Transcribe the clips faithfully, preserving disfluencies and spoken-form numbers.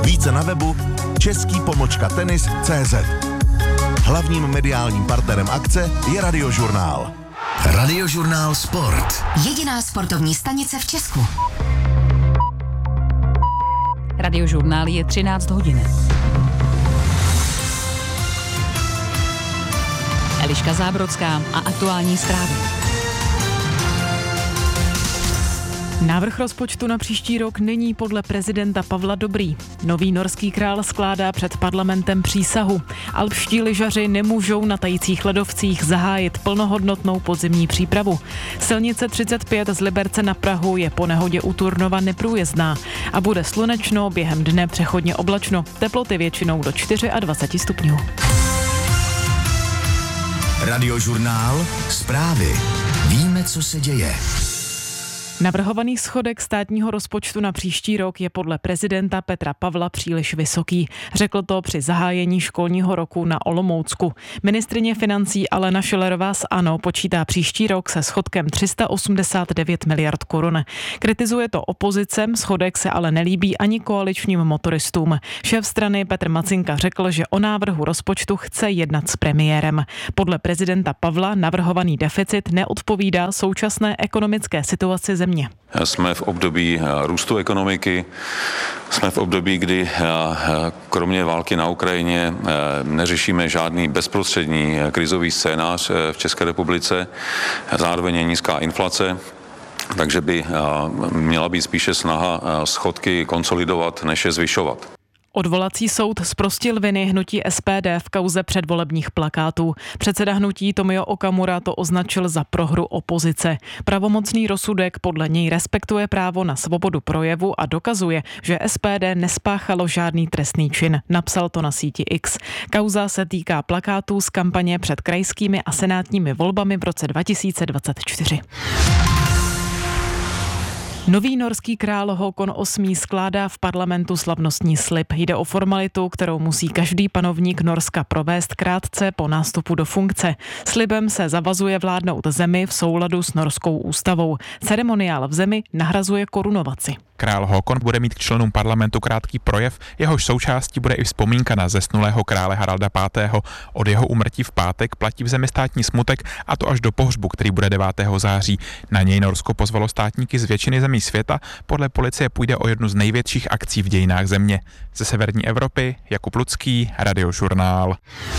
Více na webu český pomlčka tenis tečka cé zet. Hlavním mediálním partnerem akce je Radiožurnál. Radiožurnál Sport. Jediná sportovní stanice v Česku. Radiožurnál je třináct hodin. Eliška Zábrodská a aktuální zprávy. Návrh rozpočtu na příští rok není podle prezidenta Pavla dobrý. Nový norský král skládá před parlamentem přísahu. Alpští lyžaři nemůžou na tajících ledovcích zahájit plnohodnotnou podzimní přípravu. Silnice třicet pět z Liberce na Prahu je po nehodě u Turnova neprůjezdná a bude slunečno, během dne přechodně oblačno. Teploty většinou do dvacet čtyři stupňů. Radiožurnál Zprávy. Víme, co se děje. Navrhovaný schodek státního rozpočtu na příští rok je podle prezidenta Petra Pavla příliš vysoký. Řekl to při zahájení školního roku na Olomoucku. Ministryně financí Alena Schillerová z ANO počítá příští rok se schodkem tři sta osmdesát devět miliard korun. Kritizuje to opozice, schodek se ale nelíbí ani koaličním motoristům. Šéf strany Petr Macinka řekl, že o návrhu rozpočtu chce jednat s premiérem. Podle prezidenta Pavla navrhovaný deficit neodpovídá současné ekonomické situaci země. Jsme v období růstu ekonomiky, jsme v období, kdy kromě války na Ukrajině neřešíme žádný bezprostřední krizový scénář v České republice, zároveň je nízká inflace, takže by měla být spíše snaha schodky konsolidovat, než je zvyšovat. Odvolací soud zprostil viny hnutí S P D v kauze předvolebních plakátů. Předseda hnutí Tomio Okamura to označil za prohru opozice. Pravomocný rozsudek podle něj respektuje právo na svobodu projevu a dokazuje, že S P D nespáchalo žádný trestný čin. Napsal to na síti X. Kauza se týká plakátů z kampaně před krajskými a senátními volbami v roce dva tisíce dvacet čtyři. Nový norský král Håkon osmý skládá v parlamentu slavnostní slib. Jde o formalitu, kterou musí každý panovník Norska provést krátce po nástupu do funkce. Slibem se zavazuje vládnout zemi v souladu s norskou ústavou. Ceremoniál v zemi nahrazuje korunovaci. Král Håkon bude mít k členům parlamentu krátký projev, jehož součástí bude i vzpomínka na zesnulého krále Haralda pátého. Od jeho úmrtí v pátek platí v zemi státní smutek, a to až do pohřbu, který bude devátého září. Na něj Norsko pozvalo státníky z většiny zemí světa. Podle policie půjde o jednu z největších akcí v dějinách země. Ze severní Evropy Jakub Lucký, Radiožurnál.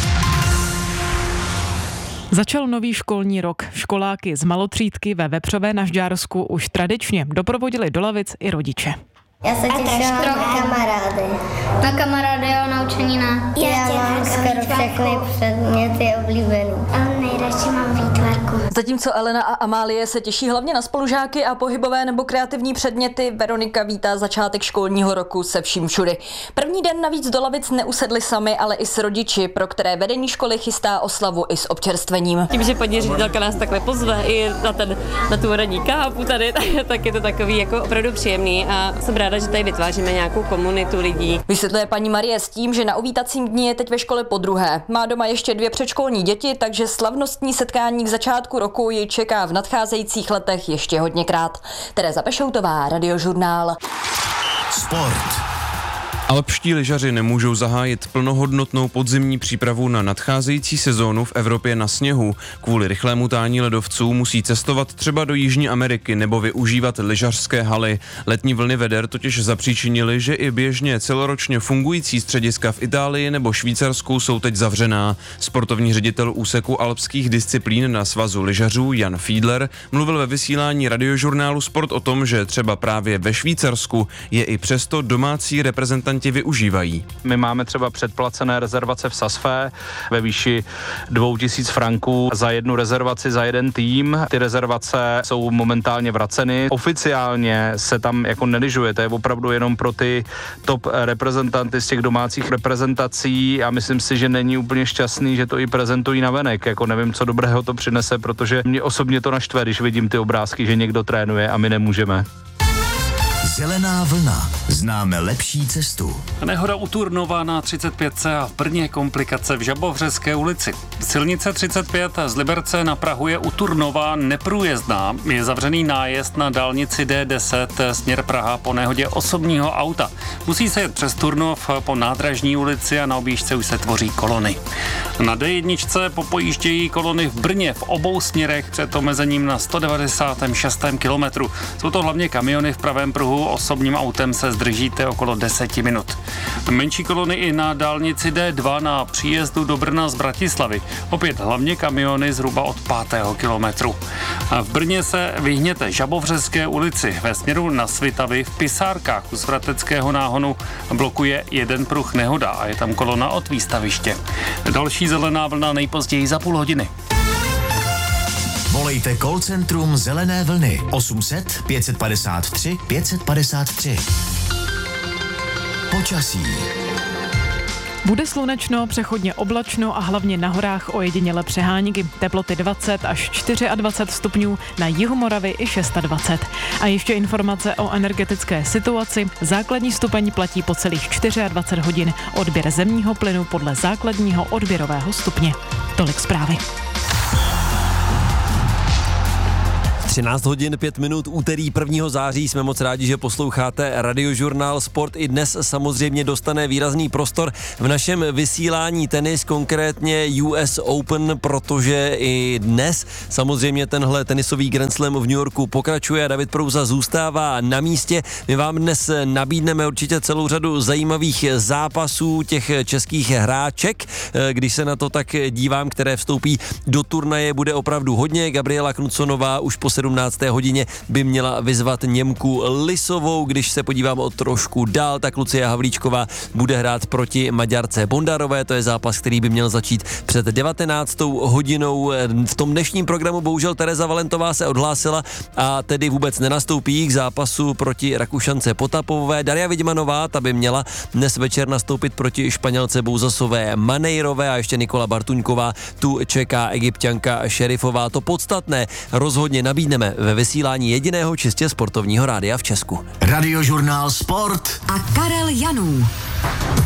Začal nový školní rok. Školáky z malotřídky ve Vepřové na Žďársku už tradičně doprovodili do lavic i rodiče. Já se těším na kamarády. Na kamarády a na učení na... Já, Já mám skoro všechny předměty oblíbený. A nejradši mám výtvarku. Zatímco Elena a Amálie se těší hlavně na spolužáky a pohybové nebo kreativní předměty, Veronika vítá začátek školního roku se vším všudy. První den navíc do lavic neusedli sami, ale i s rodiči, pro které vedení školy chystá oslavu i s občerstvením. Tím, že paní ředitelka nás takhle pozve i na, ten, na tu ranní kávu tady, tak je to takový jako opravdu příjemný a jsem ráda, že tady vytváříme nějakou komunitu lidí. Vysvětluje paní Marie s tím, že na uvítacím dni je teď ve škole podruhé. Má doma ještě dvě předškolní děti, takže slavnostní setkání k začátku roku ji čeká v nadcházejících letech ještě hodněkrát. Tereza Pešoutová, Radiožurnál. Sport. Alpští lyžaři nemůžou zahájit plnohodnotnou podzimní přípravu na nadcházející sezónu v Evropě na sněhu. Kvůli rychlému tání ledovců musí cestovat třeba do Jižní Ameriky nebo využívat lyžařské haly. Letní vlny veder totiž zapříčinily, že i běžně celoročně fungující střediska v Itálii nebo Švýcarsku jsou teď zavřená. Sportovní ředitel úseku alpských disciplín na svazu lyžařů Jan Fiedler mluvil ve vysílání Radiožurnálu Sport o tom, že třeba právě ve Švýcarsku je i přesto domácí reprezentanti využívají. My máme třeba předplacené rezervace v Sasfé ve výši dvou tisíc franků za jednu rezervaci za jeden tým. Ty rezervace jsou momentálně vraceny. Oficiálně se tam jako nelyžuje, to je opravdu jenom pro ty top reprezentanty z těch domácích reprezentací a myslím si, že není úplně šťastný, že to i prezentují navenek. Jako nevím, co dobrého to přinese, protože mě osobně to naštve, když vidím ty obrázky, že někdo trénuje a my nemůžeme. Zelená vlna. Známe lepší cestu. Nehoda u Turnova na třicet pět C a v Brně komplikace v Žabovřeské ulici. Silnice třicet pět z Liberce na Prahu je u Turnova neprůjezdná. Je zavřený nájezd na dálnici D deset směr Praha po nehodě osobního auta. Musí se jet přes Turnov po Nádražní ulici a na objížďce už se tvoří kolony. Na D jedna popojíždějí kolony v Brně v obou směrech před omezením na sto devadesát šest kilometru. Jsou to hlavně kamiony v pravém pruhu, osobním autem se zdržíte okolo deset minut. Menší kolony i na dálnici D dva na příjezdu do Brna z Bratislavy. Opět hlavně kamiony zhruba od pátého kilometru. A v Brně se vyhněte Žabovřeské ulici. Ve směru na Svitavy v Pisárkách u Svrateckého náhonu blokuje jeden pruh nehoda a je tam kolona od výstaviště. Další zelená vlna nejpozději za půl hodiny. Volejte call centrum Zelené vlny osm set pět padesát tři pět padesát tři. Počasí. Bude slunečno, přechodně oblačno a hlavně na horách ojediněle přehánky. Teploty dvacet až dvacet čtyři stupňů, na jihu Moravy i dvacet šest. A ještě informace o energetické situaci. Základní stupeň platí po celých dvacet čtyři hodin. Odběr zemního plynu podle základního odběrového stupně. Tolik zprávy. třináct hodin pět minut, úterý prvního září, jsme moc rádi, že posloucháte Radiožurnál Sport. I dnes samozřejmě dostane výrazný prostor v našem vysílání tenis, konkrétně U S Open, protože i dnes samozřejmě tenhle tenisový Grand Slam v New Yorku pokračuje a David Prouza zůstává na místě. My vám dnes nabídneme určitě celou řadu zajímavých zápasů těch českých hráček. Když se na to tak dívám, které vstoupí do turnaje, bude opravdu hodně. Gabriela Knuconová už po sedmnácté hodině by měla vyzvat Němku Lisovou. Když se podívám o trošku dál, tak Lucie Havlíčková bude hrát proti Maďarce Bondarové. To je zápas, který by měl začít před devatenáctou hodinou. V tom dnešním programu bohužel Tereza Valentová se odhlásila a tedy vůbec nenastoupí k zápasu proti Rakušance Potapové. Daria Vidmanová, ta by měla dnes večer nastoupit proti Španělce Bouzasové Manejrové a ještě Nikola Bartuňková, tu čeká Egypťanka Šerifová. To podstatné rozhodně nabídneme ve vysílání jediného čistě sportovního rádia v Česku. Radiožurnál Sport a Karel Janů.